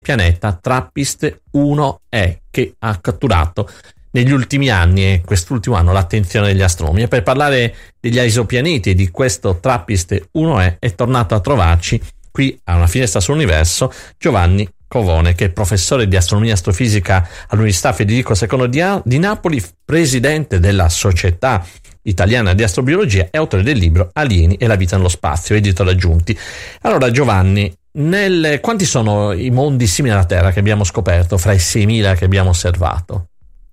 pianeta TRAPPIST-1e, che ha catturato negli ultimi anni e quest'ultimo anno l'attenzione degli astronomi. E per parlare degli esopianeti e di questo TRAPPIST-1e è tornato a trovarci qui a Una finestra sull'universo Giovanni Covone, che è professore di astronomia e astrofisica all'Università Federico II di Napoli, presidente della Società Italiana di Astrobiologia e autore del libro Alieni e la vita nello spazio, editore aggiunti. Allora Giovanni, quanti sono i mondi simili alla Terra che abbiamo scoperto fra i 6.000 che abbiamo osservato?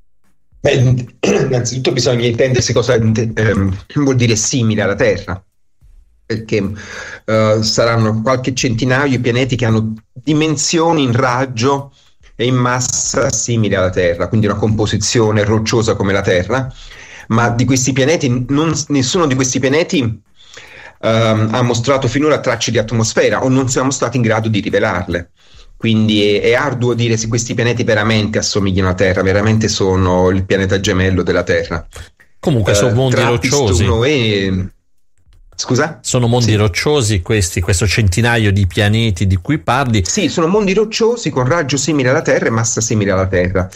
Innanzitutto bisogna intendersi cosa vuol dire simile alla Terra, perché saranno qualche centinaio i pianeti che hanno dimensioni in raggio e in massa simili alla Terra, quindi una composizione rocciosa come la Terra, ma di questi pianeti nessuno di questi pianeti ha mostrato finora tracce di atmosfera o non siamo stati in grado di rivelarle. Quindi è arduo dire se questi pianeti veramente assomigliano alla Terra, veramente sono il pianeta gemello della Terra. Comunque sono mondi rocciosi. Scusa? Sono mondi rocciosi questo centinaio di pianeti di cui parli? Sì, sono mondi rocciosi con raggio simile alla Terra e massa simile alla Terra.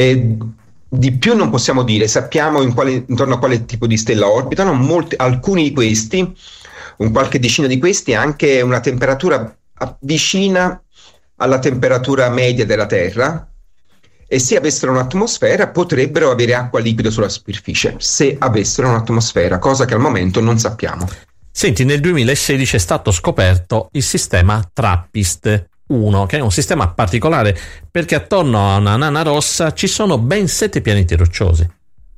Di più non possiamo dire, sappiamo intorno a quale tipo di stella orbitano. Alcuni di questi, un qualche decina di questi, anche una temperatura vicina alla temperatura media della Terra, e se avessero un'atmosfera potrebbero avere acqua liquida sulla superficie, se avessero un'atmosfera, cosa che al momento non sappiamo. Senti, nel 2016 è stato scoperto il sistema TRAPPIST-1, che è un sistema particolare perché attorno a una nana rossa ci sono ben 7 pianeti rocciosi.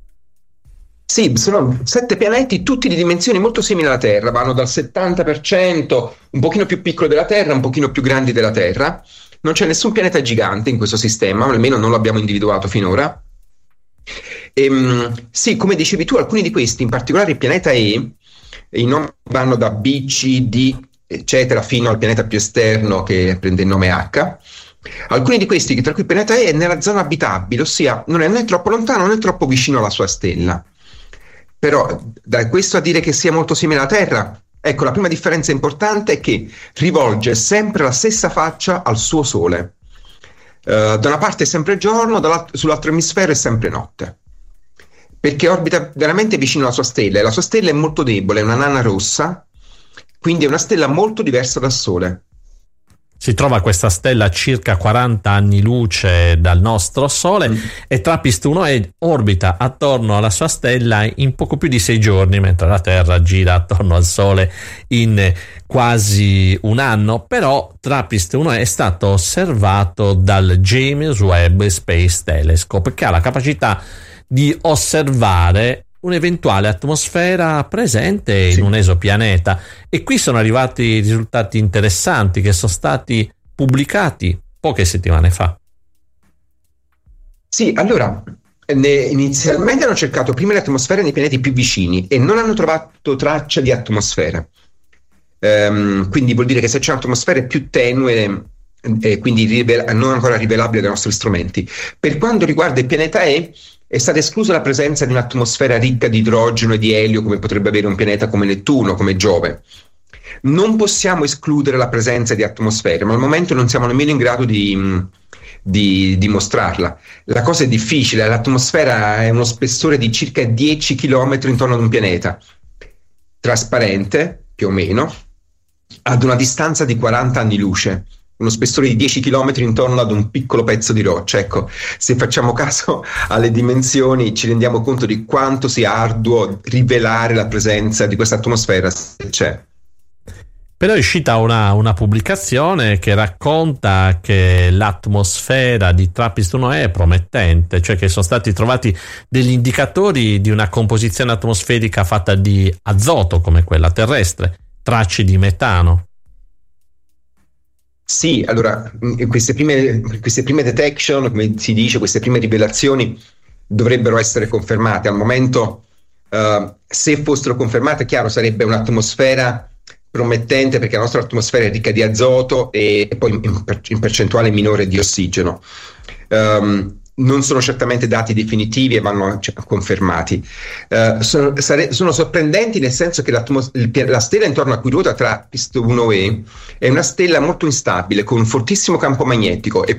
Sì, sono 7 pianeti, tutti di dimensioni molto simili alla Terra, vanno dal 70%, un pochino più piccolo della Terra, un pochino più grandi della Terra. Non c'è nessun pianeta gigante in questo sistema, almeno non l'abbiamo individuato finora. Sì, come dicevi tu, alcuni di questi, in particolare il pianeta E, i nomi vanno da B, C, D, eccetera, fino al pianeta più esterno che prende il nome H. Alcuni di questi, tra cui il pianeta E, è nella zona abitabile, ossia non è né troppo lontano né troppo vicino alla sua stella. Però da questo a dire che sia molto simile alla Terra, ecco, la prima differenza importante è che rivolge sempre la stessa faccia al suo Sole. Da una parte è sempre giorno, sull'altro emisfero è sempre notte, perché orbita veramente vicino alla sua stella, e la sua stella è molto debole, è una nana rossa, quindi è una stella molto diversa dal Sole. Si trova questa stella a circa 40 anni luce dal nostro Sole e TRAPPIST-1e orbita attorno alla sua stella in poco più di 6 giorni, mentre la Terra gira attorno al Sole in quasi un anno. Però TRAPPIST-1e è stato osservato dal James Webb Space Telescope, che ha la capacità di osservare un'eventuale atmosfera presente in un esopianeta, e qui sono arrivati risultati interessanti che sono stati pubblicati poche settimane fa. Sì, allora inizialmente hanno cercato prima le atmosfere nei pianeti più vicini e non hanno trovato traccia di atmosfere, quindi vuol dire che se c'è un'atmosfera più tenue, quindi non ancora rivelabile dai nostri strumenti. Per quanto riguarda il pianeta E, è stata esclusa la presenza di un'atmosfera ricca di idrogeno e di elio come potrebbe avere un pianeta come Nettuno, come Giove. Non possiamo escludere la presenza di atmosfere, ma al momento non siamo nemmeno in grado di dimostrarla. La cosa è difficile, l'atmosfera è uno spessore di circa 10 km intorno ad un pianeta, trasparente più o meno, ad una distanza di 40 anni luce. Uno spessore di 10 km intorno ad un piccolo pezzo di roccia. Ecco, se facciamo caso alle dimensioni ci rendiamo conto di quanto sia arduo rivelare la presenza di questa atmosfera, se c'è. Però è uscita una pubblicazione che racconta che l'atmosfera di TRAPPIST-1e è promettente, cioè che sono stati trovati degli indicatori di una composizione atmosferica fatta di azoto come quella terrestre, tracce di metano. Sì, allora queste prime detection, come si dice, queste prime rivelazioni dovrebbero essere confermate. Al momento, se fossero confermate, chiaro, sarebbe un'atmosfera promettente, perché la nostra atmosfera è ricca di azoto e poi in percentuale minore di ossigeno. non sono certamente dati definitivi e vanno confermati. Sono sorprendenti nel senso che la stella intorno a cui ruota TRAPPIST 1e è una stella molto instabile con un fortissimo campo magnetico e